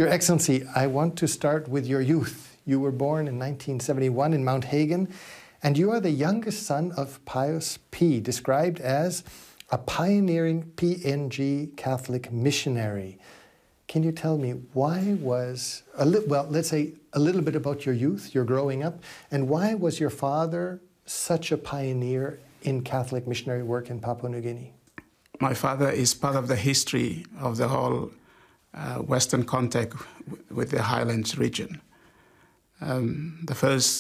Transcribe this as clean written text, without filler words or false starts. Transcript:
Your Excellency, I want to start with your youth. You were born in 1971 in Mount Hagen, and you are the youngest son of Pius P, described as a pioneering PNG Catholic missionary. Can you tell me why was, let's say a little bit about your youth, your growing up, and why was your father such a pioneer in Catholic missionary work in Papua New Guinea? My father is part of the history of the whole Western contact with the Highlands region. The first